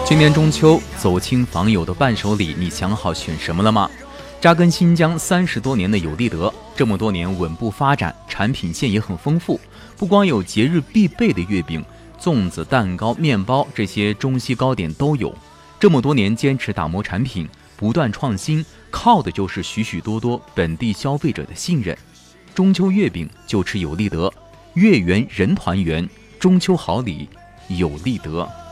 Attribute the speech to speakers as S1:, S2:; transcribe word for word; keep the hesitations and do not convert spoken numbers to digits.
S1: 今年中秋，走亲访友的伴手礼，你想好选什么了吗？扎根新疆三十多年的有立德，这么多年稳步发展，产品线也很丰富。不光有节日必备的月饼、粽子、蛋糕、面包，这些中西糕点都有。这么多年坚持打磨产品，不断创新，靠的就是许许多多本地消费者的信任。中秋月饼就吃有立德，月圆人团圆，中秋好礼有立德。